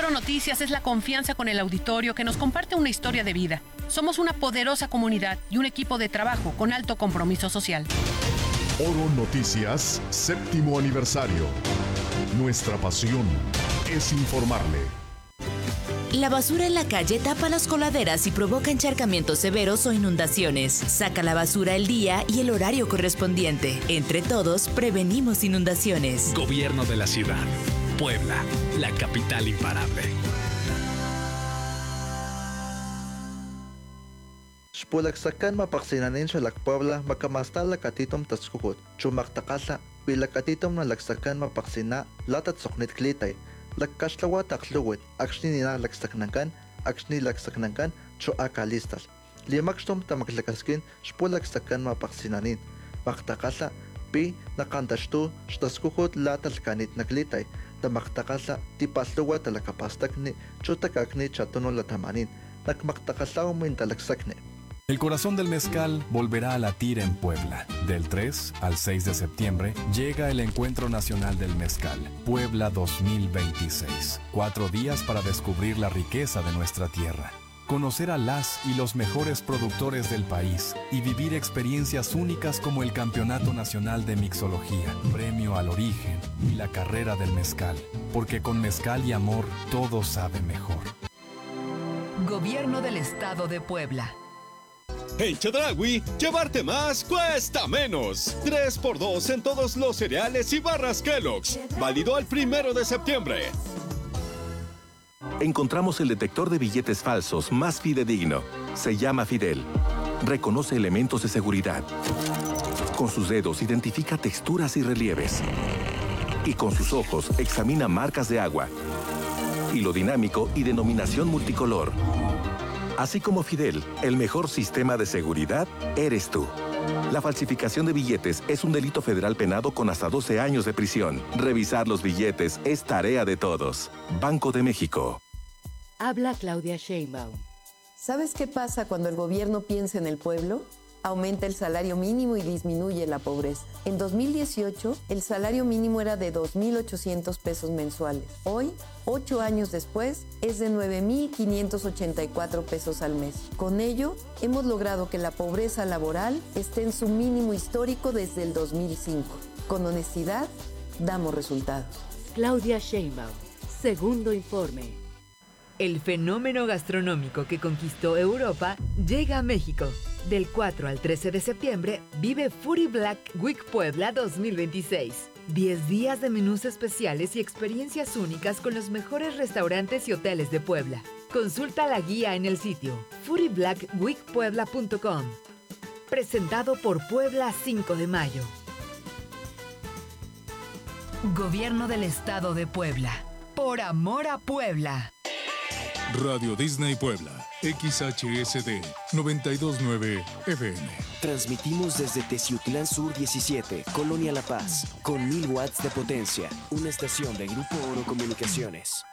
Oro Noticias es la confianza con el auditorio que nos comparte una historia de vida. Somos una poderosa comunidad y un equipo de trabajo con alto compromiso social. Oro Noticias, 7º aniversario. Nuestra pasión es informarle. La basura en la calle tapa las coladeras y provoca encharcamientos severos o inundaciones. Saca la basura el día y el horario correspondiente. Entre todos, prevenimos inundaciones. Gobierno de la ciudad. Puebla, la capital imparable. Xpulaksakan mapaksinanin sa Puebla makamastala katitom taskukot. Chumaktakasa bilakatitom na laksakan mapaksina latat soknit klitay. Lakkaslawa takluwit akshni nina laksaknankan akshni laksaknankan cho akalistas. Limakstom tamaklakaskin xpulaksakan mapaksinanin. Maktakasa pi nakantashtu xtaskukot latal kanit naklitay. Tamaktakasa tipasluwa talakapastakni cho takakni chatono latamanin. Nakmaktakasa umin talaksakni. El corazón del mezcal volverá a latir en Puebla. Del 3 al 6 de septiembre llega el Encuentro Nacional del Mezcal, Puebla 2026. 4 días para descubrir la riqueza de nuestra tierra, conocer a las y los mejores productores del país y vivir experiencias únicas como el Campeonato Nacional de Mixología, Premio al Origen y la Carrera del Mezcal. Porque con mezcal y amor todo sabe mejor. Gobierno del Estado de Puebla. En Chedraui, llevarte más cuesta menos. 3x2 en todos los cereales y barras Kellogg's. Válido al 1 de septiembre. Encontramos el detector de billetes falsos más fidedigno. Se llama Fidel. Reconoce elementos de seguridad. Con sus dedos identifica texturas y relieves. Y con sus ojos examina marcas de agua. Hilo dinámico y denominación multicolor. Así como Fidel, el mejor sistema de seguridad eres tú. La falsificación de billetes es un delito federal penado con hasta 12 años de prisión. Revisar los billetes es tarea de todos. Banco de México. Habla Claudia Sheinbaum. ¿Sabes qué pasa cuando el gobierno piensa en el pueblo? Aumenta el salario mínimo y disminuye la pobreza. En 2018, el salario mínimo era de 2.800 pesos mensuales. Hoy, 8 años después, es de 9.584 pesos al mes. Con ello, hemos logrado que la pobreza laboral esté en su mínimo histórico desde el 2005. Con honestidad, damos resultados. Claudia Sheinbaum, segundo informe. El fenómeno gastronómico que conquistó Europa llega a México. Del 4 al 13 de septiembre, vive Foodie Black Week Puebla 2026. 10 días de menús especiales y experiencias únicas con los mejores restaurantes y hoteles de Puebla. Consulta la guía en el sitio foodieblackweekpuebla.com. Presentado por Puebla 5 de Mayo. Gobierno del Estado de Puebla. Por amor a Puebla. Radio Disney Puebla, XHSD 929 FM. Transmitimos desde Teciutlán Sur 17, Colonia La Paz, con 1000 watts de potencia. Una estación de Grupo Oro Comunicaciones.